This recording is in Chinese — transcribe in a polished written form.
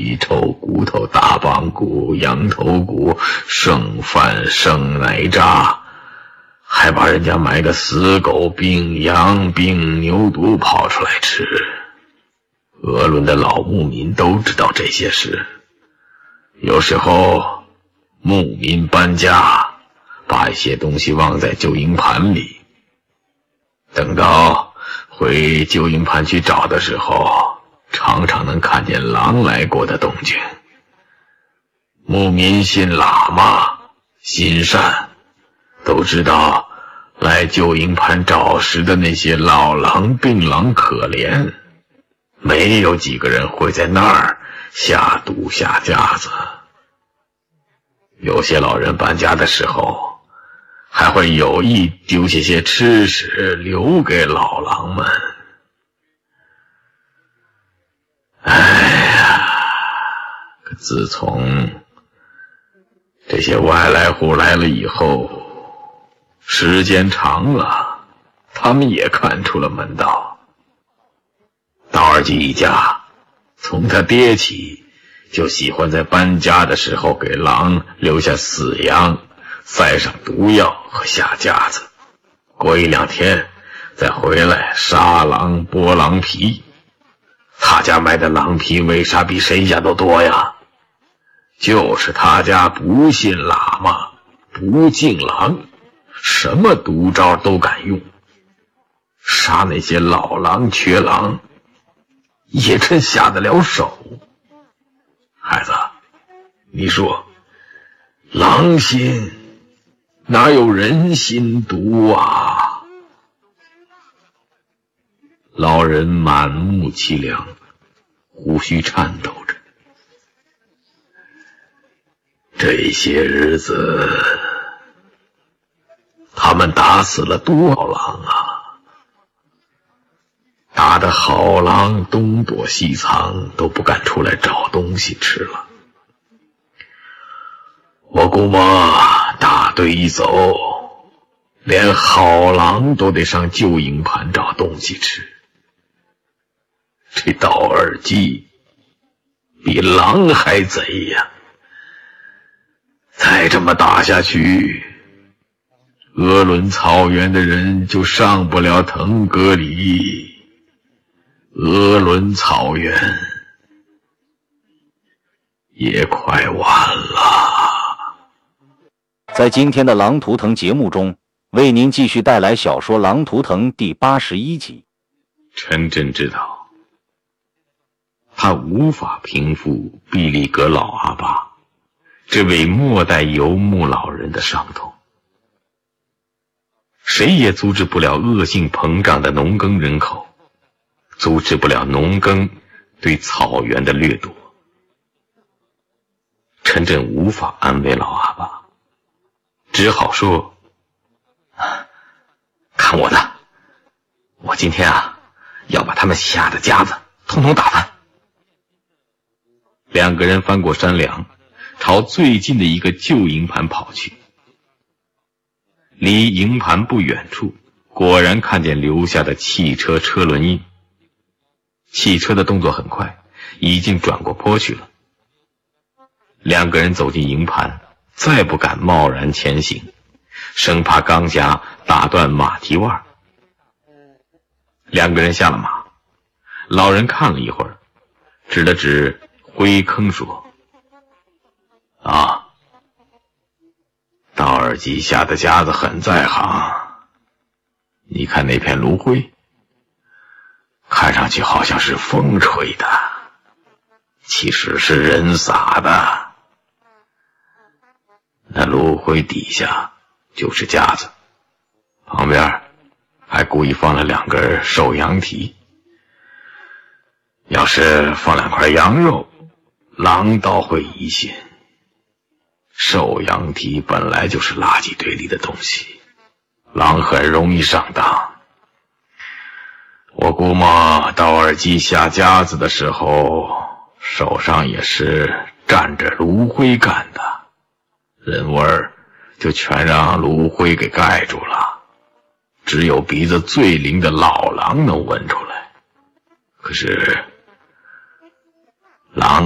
鸡、臭骨头、大棒骨、羊头骨、剩饭、剩奶渣，还把人家埋的死狗、病羊、病牛犊跑出来吃。俄伦的老牧民都知道这些事。有时候牧民搬家，把一些东西忘在旧营盘里，等到回旧营盘去找的时候，常常能看见狼来过的动静。牧民信喇嘛，心善，都知道来旧营盘找食的那些老狼、病狼可怜，没有几个人会在那儿下毒下夹子。有些老人搬家的时候，还会有意丢下些吃食留给老狼们。哎呀，可自从这些外来户来了以后，时间长了，他们也看出了门道。道尔基一家从他爹起就喜欢在搬家的时候给狼留下死羊，塞上毒药和下夹子，过一两天再回来杀狼剥狼皮。他家卖的狼皮为啥比谁家都多呀？就是他家不信喇嘛，不敬狼，什么毒招都敢用，杀那些老狼瘸狼也真下得了手。孩子，你说狼心哪有人心毒啊？老人满目凄凉，胡须颤抖着。这些日子他们打死了多少狼啊？打得好狼东躲西藏，都不敢出来找东西吃了。我估摸大队一走，连好狼都得上旧营盘找东西吃。这道尔基比狼还贼呀！再这么打下去，鄂伦草原的人就上不了腾格里。鄂伦草原也快完了。 在今天的狼图腾节目中，为您继续带来小说《狼图腾》第81集。 陈真知道，他无法平复毕利格老阿爸这位末代游牧老人的伤痛。谁也阻止不了恶性膨胀的农耕人口，阻止不了农耕对草原的掠夺。陈真无法安慰老阿爸，只好说：看我的，我今天要把他们下的夹子统统打翻。两个人翻过山梁，朝最近的一个旧营盘跑去。离营盘不远处，果然看见留下的汽车车轮印。汽车的动作很快，已经转过坡去了。两个人走进营盘，再不敢贸然前行，生怕钢夹打断马蹄腕。两个人下了马，老人看了一会儿，指了指灰坑说：道尔基下的夹子很在行，你看那片芦灰，看上去好像是风吹的，其实是人撒的。那芦灰底下就是夹子，旁边还故意放了2根瘦羊蹄。要是放2块羊肉，狼倒会疑心。瘦羊蹄本来就是垃圾堆里的东西，狼很容易上当。我估摸道尔基下夹子的时候，手上也是沾着芦灰干的，人味儿就全让芦灰给盖住了，只有鼻子最灵的老狼能闻出来。可是狼